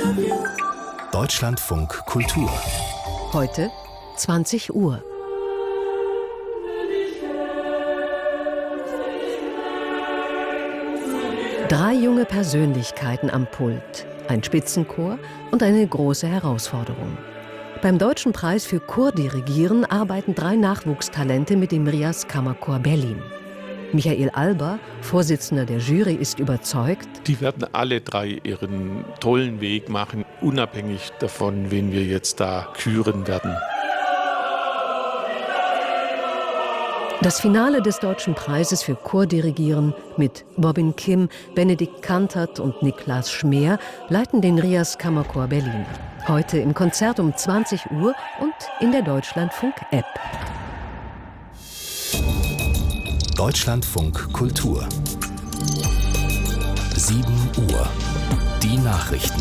Deutschlandfunk Kultur. Heute 20 Uhr. Drei junge Persönlichkeiten am Pult, ein Spitzenchor und eine große Herausforderung. Beim Deutschen Preis für Chordirigieren arbeiten drei Nachwuchstalente mit dem Rias Kammerchor Berlin. Michael Alber, Vorsitzender der Jury, ist überzeugt: Die werden alle drei ihren tollen Weg machen, unabhängig davon, wen wir jetzt da küren werden. Das Finale des Deutschen Preises für Chordirigieren mit Robin Kim, Benedikt Kantert und Niklas Schmeer leiten den Rias Kammerchor Berlin. Heute im Konzert um 20 Uhr und in der Deutschlandfunk-App. Deutschlandfunk Kultur. 7 Uhr. Die Nachrichten.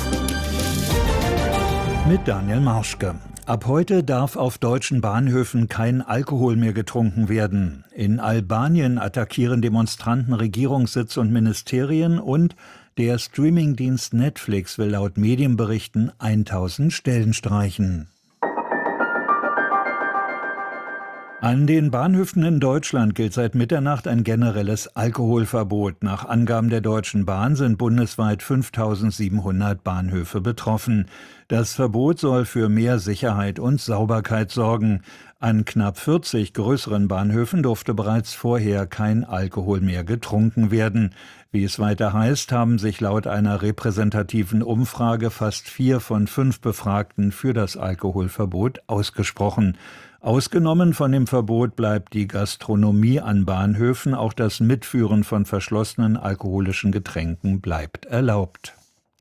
Mit Daniel Marschke. Ab heute darf auf deutschen Bahnhöfen kein Alkohol mehr getrunken werden. In Albanien attackieren Demonstranten Regierungssitz und Ministerien und der Streamingdienst Netflix will laut Medienberichten 1000 Stellen streichen. An den Bahnhöfen in Deutschland gilt seit Mitternacht ein generelles Alkoholverbot. Nach Angaben der Deutschen Bahn sind bundesweit 5.700 Bahnhöfe betroffen. Das Verbot soll für mehr Sicherheit und Sauberkeit sorgen. An knapp 40 größeren Bahnhöfen durfte bereits vorher kein Alkohol mehr getrunken werden. Wie es weiter heißt, haben sich laut einer repräsentativen Umfrage fast 4 von 5 Befragten für das Alkoholverbot ausgesprochen. Ausgenommen von dem Verbot bleibt die Gastronomie an Bahnhöfen, auch das Mitführen von verschlossenen alkoholischen Getränken bleibt erlaubt.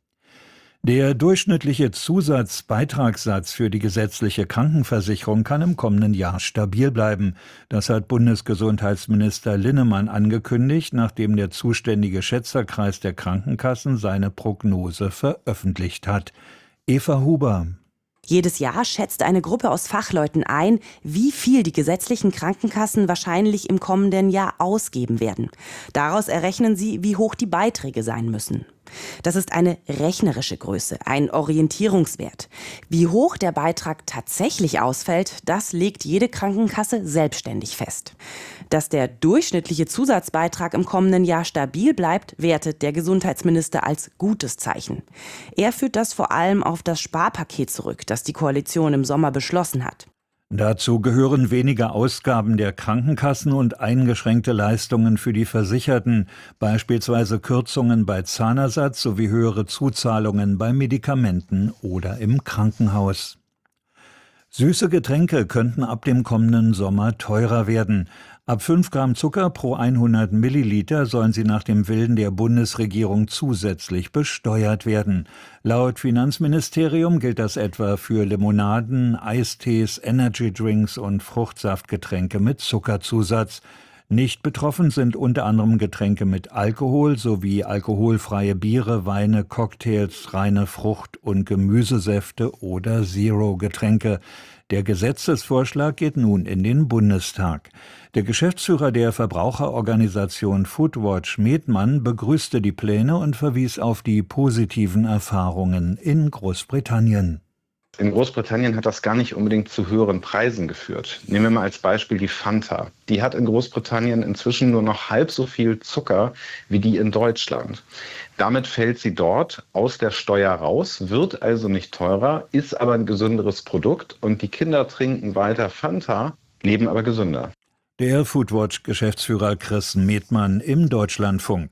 Der durchschnittliche Zusatzbeitragssatz für die gesetzliche Krankenversicherung kann im kommenden Jahr stabil bleiben. Das hat Bundesgesundheitsminister Linnemann angekündigt, nachdem der zuständige Schätzerkreis der Krankenkassen seine Prognose veröffentlicht hat. Eva Huber. Jedes Jahr schätzt eine Gruppe aus Fachleuten ein, wie viel die gesetzlichen Krankenkassen wahrscheinlich im kommenden Jahr ausgeben werden. Daraus errechnen sie, wie hoch die Beiträge sein müssen. Das ist eine rechnerische Größe, ein Orientierungswert. Wie hoch der Beitrag tatsächlich ausfällt, das legt jede Krankenkasse selbstständig fest. Dass der durchschnittliche Zusatzbeitrag im kommenden Jahr stabil bleibt, wertet der Gesundheitsminister als gutes Zeichen. Er führt das vor allem auf das Sparpaket zurück, das die Koalition im Sommer beschlossen hat. Dazu gehören weniger Ausgaben der Krankenkassen und eingeschränkte Leistungen für die Versicherten, beispielsweise Kürzungen bei Zahnersatz sowie höhere Zuzahlungen bei Medikamenten oder im Krankenhaus. Süße Getränke könnten ab dem kommenden Sommer teurer werden. Ab 5 Gramm Zucker pro 100 Milliliter sollen sie nach dem Willen der Bundesregierung zusätzlich besteuert werden. Laut Finanzministerium gilt das etwa für Limonaden, Eistees, Energydrinks und Fruchtsaftgetränke mit Zuckerzusatz. Nicht betroffen sind unter anderem Getränke mit Alkohol sowie alkoholfreie Biere, Weine, Cocktails, reine Frucht- und Gemüsesäfte oder Zero-Getränke. Der Gesetzesvorschlag geht nun in den Bundestag. Der Geschäftsführer der Verbraucherorganisation Foodwatch Metmann begrüßte die Pläne und verwies auf die positiven Erfahrungen in Großbritannien. In Großbritannien hat das gar nicht unbedingt zu höheren Preisen geführt. Nehmen wir mal als Beispiel die Fanta. Die hat in Großbritannien inzwischen nur noch halb so viel Zucker wie die in Deutschland. Damit fällt sie dort aus der Steuer raus, wird also nicht teurer, ist aber ein gesünderes Produkt und die Kinder trinken weiter Fanta, leben aber gesünder. Der Foodwatch-Geschäftsführer Chris Metmann im Deutschlandfunk.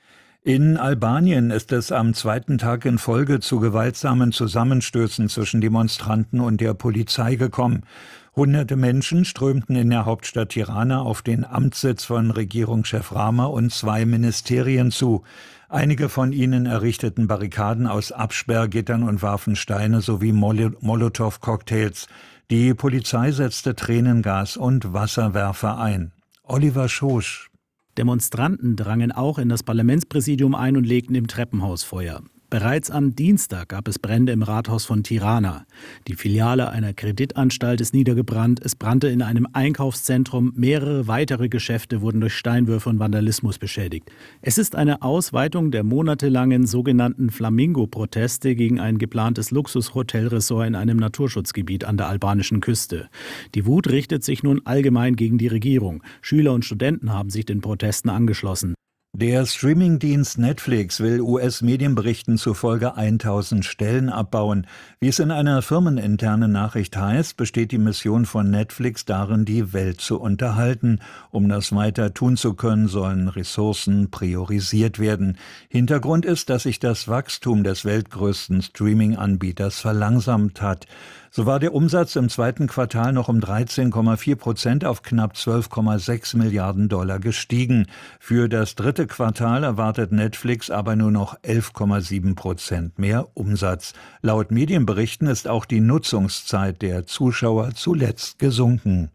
In Albanien ist es am zweiten Tag in Folge zu gewaltsamen Zusammenstößen zwischen Demonstranten und der Polizei gekommen. Hunderte Menschen strömten in der Hauptstadt Tirana auf den Amtssitz von Regierungschef Rama und 2 Ministerien zu. Einige von ihnen errichteten Barrikaden aus Absperrgittern und warfen Steine sowie Molotow-Cocktails. Die Polizei setzte Tränengas und Wasserwerfer ein. Oliver Schosch. Demonstranten drangen auch in das Parlamentspräsidium ein und legten im Treppenhaus Feuer. Bereits am Dienstag gab es Brände im Rathaus von Tirana. Die Filiale einer Kreditanstalt ist niedergebrannt. Es brannte in einem Einkaufszentrum. Mehrere weitere Geschäfte wurden durch Steinwürfe und Vandalismus beschädigt. Es ist eine Ausweitung der monatelangen sogenannten Flamingo-Proteste gegen ein geplantes Luxushotelressort in einem Naturschutzgebiet an der albanischen Küste. Die Wut richtet sich nun allgemein gegen die Regierung. Schüler und Studenten haben sich den Protesten angeschlossen. Der Streamingdienst Netflix will US-Medienberichten zufolge 1000 Stellen abbauen. Wie es in einer firmeninternen Nachricht heißt, besteht die Mission von Netflix darin, die Welt zu unterhalten. Um das weiter tun zu können, sollen Ressourcen priorisiert werden. Hintergrund ist, dass sich das Wachstum des weltgrößten Streaming-Anbieters verlangsamt hat. So war der Umsatz im zweiten Quartal noch um 13,4% auf knapp 12,6 Milliarden Dollar gestiegen. Für das dritte Quartal erwartet Netflix aber nur noch 11,7% mehr Umsatz. Laut Medienberichten ist auch die Nutzungszeit der Zuschauer zuletzt gesunken.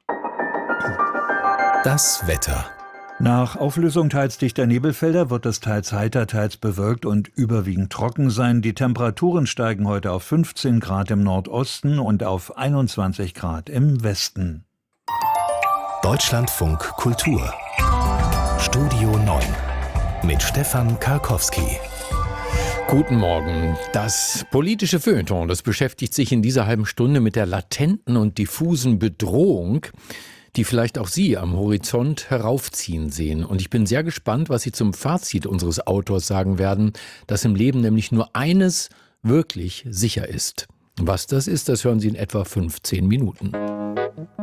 Das Wetter. Nach Auflösung teils dichter Nebelfelder wird es teils heiter, teils bewölkt und überwiegend trocken sein. Die Temperaturen steigen heute auf 15 Grad im Nordosten und auf 21 Grad im Westen. Deutschlandfunk Kultur. Studio 9 mit Stefan Karkowski. Guten Morgen. Das politische Feuilleton, das beschäftigt sich in dieser halben Stunde mit der latenten und diffusen Bedrohung, die vielleicht auch Sie am Horizont heraufziehen sehen. Und ich bin sehr gespannt, was Sie zum Fazit unseres Autors sagen werden, dass im Leben nämlich nur eines wirklich sicher ist. Was das ist, das hören Sie in etwa 15 Minuten.